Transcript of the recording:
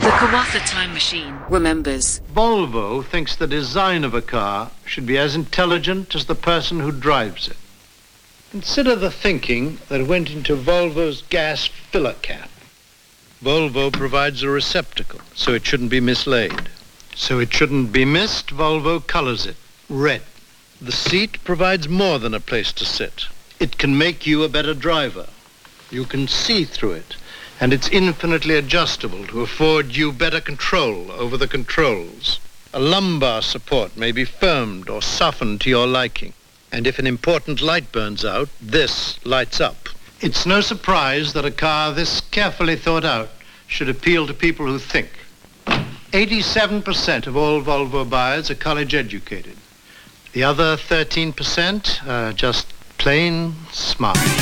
The Kawatha Time Machine remembers. Volvo thinks the design of a car should be as intelligent as the person who drives it. Consider the thinking that went into Volvo's gas filler cap. Volvo provides a receptacle, so it shouldn't be mislaid. So it shouldn't be missed, Volvo colors it red. The seat provides more than a place to sit. It can make you a better driver. You can see through it, and it's infinitely adjustable to afford you better control over the controls. A lumbar support may be firmed or softened to your liking. And if an important light burns out, this lights up. It's no surprise that a car this carefully thought out should appeal to people who think. 87% of all Volvo buyers are college educated. The other 13% are just plain smart.